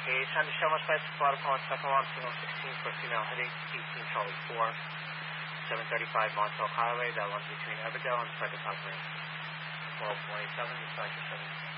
Trying to show my flight to Florida Point, second one, signal 16 for female heading 18 Charlie 4, 735 Montauk Highway, that runs between Everdale and Frederick Covering. 1227, dispatcher 7.